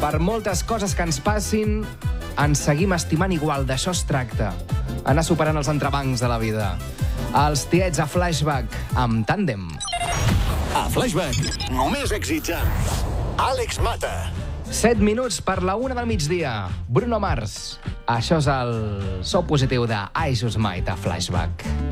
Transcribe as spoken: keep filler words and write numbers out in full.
Per moltes coses que ens passin, ens seguim estimant igual, d'això es tracta. Anar superant els entrebancs de la vida. Els tiets a Flashback, amb Tàndem. A Flashback, només èxits amb Àlex Mata. Set minuts per la una del migdia. Bruno Mars. Això és el so positiu de I Just Might a Flashback.